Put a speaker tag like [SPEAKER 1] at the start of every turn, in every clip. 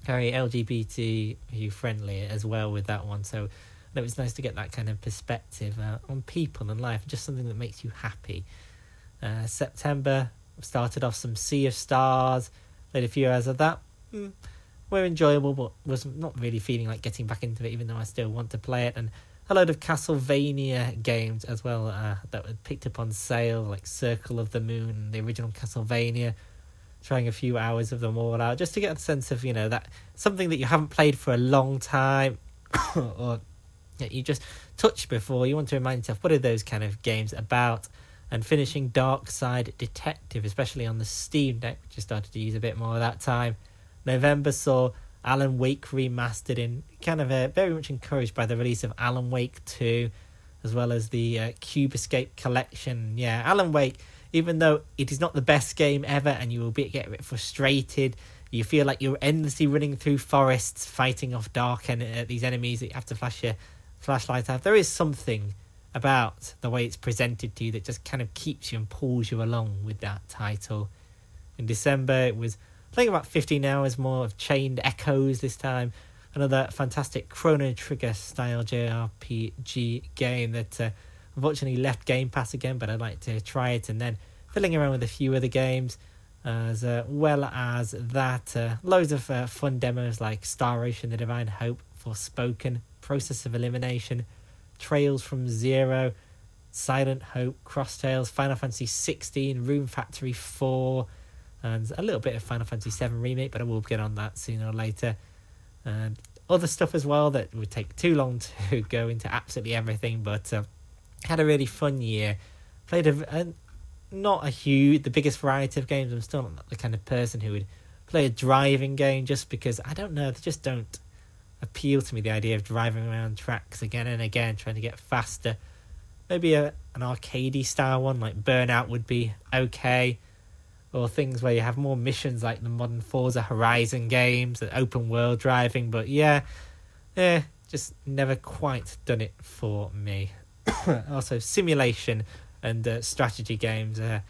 [SPEAKER 1] very LGBT friendly as well with that one. So it was nice to get that kind of perspective on people and life, just something that makes you happy. September, started off some Sea of Stars, played a few hours of that. Were enjoyable, but was not really feeling like getting back into it, even though I still want to play it. And a load of Castlevania games as well that were picked up on sale, like Circle of the Moon, the original Castlevania. Trying a few hours of them all out, just to get a sense of, that something that you haven't played for a long time, or you just touched before. You want to remind yourself, what are those kind of games about? And finishing Dark Side Detective, especially on the Steam Deck, which I started to use a bit more at that time. November saw Alan Wake remastered, in kind of very much encouraged by the release of Alan Wake 2, as well as the Cube Escape collection. Yeah, Alan Wake, even though it is not the best game ever and you will get a bit frustrated, you feel like you're endlessly running through forests fighting off these enemies that you have to flash your flashlight out. There is something about the way it's presented to you that just kind of keeps you and pulls you along with that title. In December, it was playing about 15 hours more of Chained Echoes this time. Another fantastic Chrono Trigger style JRPG game that unfortunately left Game Pass again, but I'd like to try it. And then filling around with a few other games, as well as that, loads of fun demos like Star Ocean, The Divine Hope, Forspoken, Process of Elimination, Trails from Zero, Silent Hope, Cross Tales, Final Fantasy 16, Room Factory 4, and a little bit of Final Fantasy 7 Remake, but I will get on that sooner or later. And other stuff as well that would take too long to go into absolutely everything, but had a really fun year. Played the biggest variety of games. I'm still not the kind of person who would play a driving game, just because, I don't know, they just don't appeal to me, the idea of driving around tracks again and again, trying to get faster. Maybe an arcadey style one like Burnout would be okay, or things where you have more missions like the modern Forza Horizon games, the open world driving. But just never quite done it for me. Also simulation and strategy games, like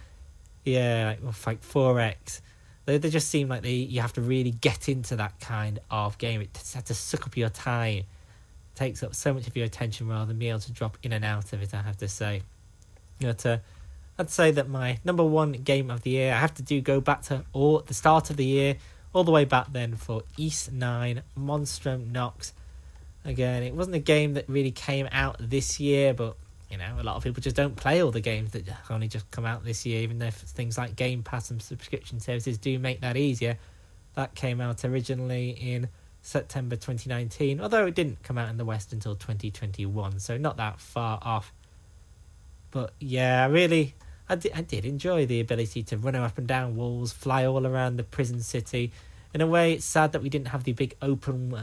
[SPEAKER 1] 4X, they just seem like you have to really get into that kind of game. It just has to suck up your time. It takes up so much of your attention rather than being able to drop in and out of it, I have to say. But I'd say that my number one game of the year, I have to go back to the start of the year, all the way back then, for Ys 9 Monstrum Nox. Again, it wasn't a game that really came out this year, but a lot of people just don't play all the games that only just come out this year, even though things like Game Pass and subscription services do make that easier. That came out originally in September 2019, although it didn't come out in the West until 2021, so not that far off. But yeah, I did enjoy the ability to run up and down walls, fly all around the prison city. In a way, it's sad that we didn't have the big open...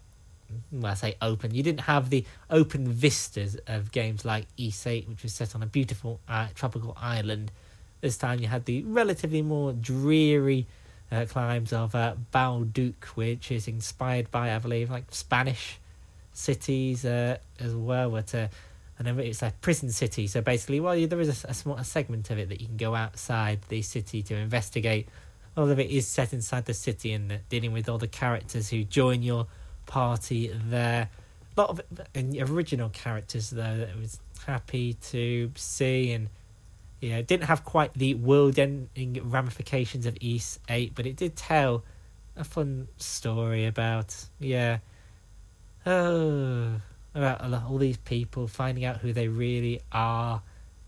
[SPEAKER 1] you didn't have the open vistas of games like Ys 8, which was set on a beautiful tropical island. This time you had the relatively more dreary climbs of Balduc, which is inspired by, I believe, like Spanish cities as well. But and it's a prison city, so basically, there is a small segment of it that you can go outside the city to investigate. All of it is set inside the city and dealing with all the characters who join your party there. A lot of original characters though that I was happy to see, and it didn't have quite the world-ending ramifications of Ys 8, but it did tell a fun story about about all these people finding out who they really are.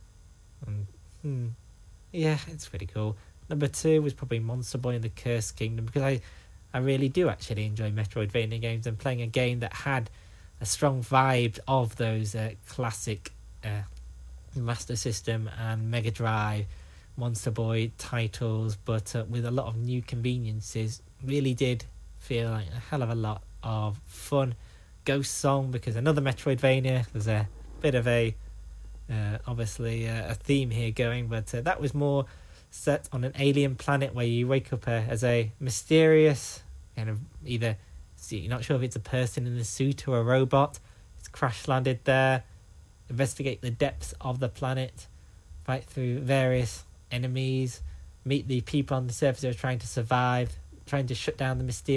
[SPEAKER 1] It's pretty cool. Number 2 was probably Monster Boy and the Cursed Kingdom, because I really do actually enjoy Metroidvania games, and playing a game that had a strong vibe of those classic Master System and Mega Drive Monster Boy titles, but with a lot of new conveniences. Really did feel like a hell of a lot of fun. Ghost Song, because another Metroidvania, there's a bit of a obviously a theme here going, but that was more set on an alien planet where you wake up as a mysterious kind of you're not sure if it's a person in a suit or a robot. It's crash landed there. Investigate the depths of the planet, fight through various enemies, meet the people on the surface who are trying to survive, trying to shut down the mysterious